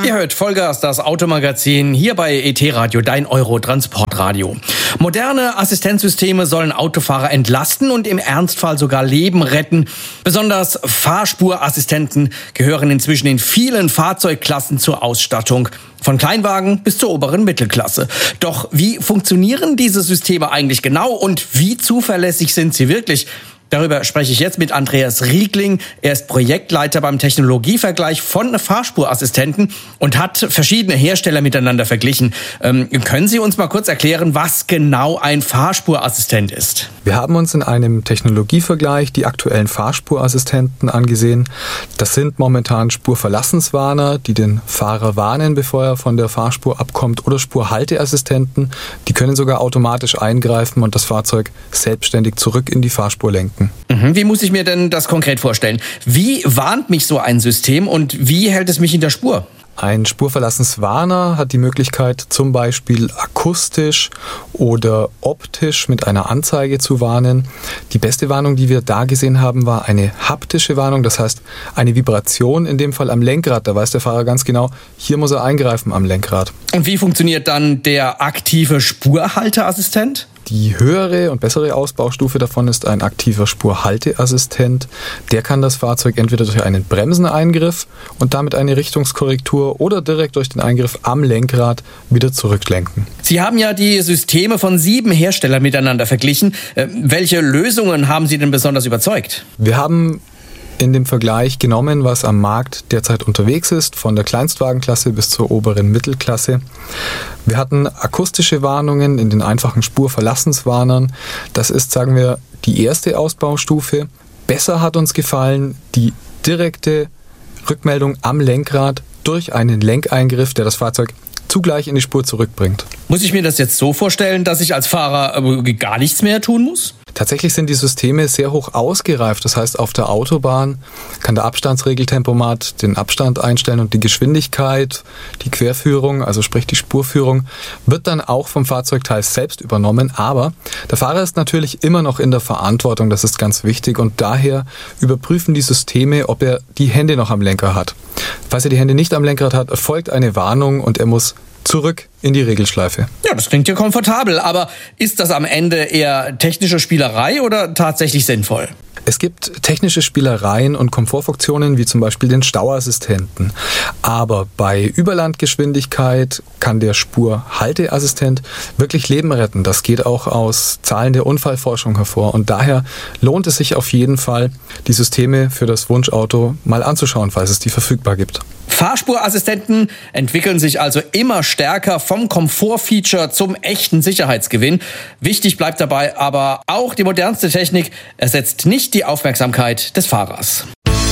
Ihr hört Vollgas, das Automagazin, hier bei ET-Radio, dein Euro-Transportradio. Moderne Assistenzsysteme sollen Autofahrer entlasten und im Ernstfall sogar Leben retten. Besonders Fahrspurassistenten gehören inzwischen in vielen Fahrzeugklassen zur Ausstattung. Von Kleinwagen bis zur oberen Mittelklasse. Doch wie funktionieren diese Systeme eigentlich genau und wie zuverlässig sind sie wirklich? Darüber spreche ich jetzt mit Andreas Riegling. Er ist Projektleiter beim Technologievergleich von Fahrspurassistenten und hat verschiedene Hersteller miteinander verglichen. Können Sie uns mal kurz erklären, was genau ein Fahrspurassistent ist? Wir haben uns in einem Technologievergleich die aktuellen Fahrspurassistenten angesehen. Das sind momentan Spurverlassenswarner, die den Fahrer warnen, bevor er von der Fahrspur abkommt, oder Spurhalteassistenten. Die können sogar automatisch eingreifen und das Fahrzeug selbstständig zurück in die Fahrspur lenken. Wie muss ich mir denn das konkret vorstellen? Wie warnt mich so ein System und wie hält es mich in der Spur? Ein Spurverlassenswarner hat die Möglichkeit, zum Beispiel akustisch oder optisch mit einer Anzeige zu warnen. Die beste Warnung, die wir da gesehen haben, war eine haptische Warnung, das heißt eine Vibration, in dem Fall am Lenkrad. Da weiß der Fahrer ganz genau, hier muss er eingreifen am Lenkrad. Und wie funktioniert dann der aktive Spurhalteassistent? Die höhere und bessere Ausbaustufe davon ist ein aktiver Spurhalteassistent. Der kann das Fahrzeug entweder durch einen Bremseneingriff und damit eine Richtungskorrektur oder direkt durch den Eingriff am Lenkrad wieder zurücklenken. Sie haben ja die Systeme von 7 Herstellern miteinander verglichen. Welche Lösungen haben Sie denn besonders überzeugt? Wir haben in dem Vergleich genommen, was am Markt derzeit unterwegs ist, von der Kleinstwagenklasse bis zur oberen Mittelklasse. Wir hatten akustische Warnungen in den einfachen Spurverlassenswarnern. Das ist, sagen wir, die erste Ausbaustufe. Besser hat uns gefallen die direkte Rückmeldung am Lenkrad durch einen Lenkeingriff, der das Fahrzeug zugleich in die Spur zurückbringt. Muss ich mir das jetzt so vorstellen, dass ich als Fahrer gar nichts mehr tun muss? Tatsächlich sind die Systeme sehr hoch ausgereift. Das heißt, auf der Autobahn kann der Abstandsregeltempomat den Abstand einstellen und die Geschwindigkeit, die Querführung, also sprich die Spurführung, wird dann auch vom Fahrzeugteil selbst übernommen. Aber der Fahrer ist natürlich immer noch in der Verantwortung, das ist ganz wichtig. Und daher überprüfen die Systeme, ob er die Hände noch am Lenker hat. Falls er die Hände nicht am Lenkrad hat, erfolgt eine Warnung und er muss zurück in die Regelschleife. Ja, das klingt ja komfortabel, aber ist das am Ende eher technische Spielerei oder tatsächlich sinnvoll? Es gibt technische Spielereien und Komfortfunktionen wie zum Beispiel den Stauassistenten. Aber bei Überlandgeschwindigkeit kann der Spurhalteassistent wirklich Leben retten. Das geht auch aus Zahlen der Unfallforschung hervor. Und daher lohnt es sich auf jeden Fall, die Systeme für das Wunschauto mal anzuschauen, falls es die verfügbar gibt. Fahrspurassistenten entwickeln sich also immer stärker vom Komfortfeature zum echten Sicherheitsgewinn. Wichtig bleibt dabei aber auch, die modernste Technik ersetzt nicht die Aufmerksamkeit des Fahrers.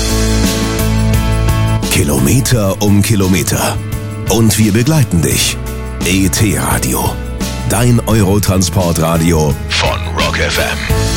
Kilometer um Kilometer. Und wir begleiten dich. ET-Radio. Dein Eurotransportradio von Rock FM.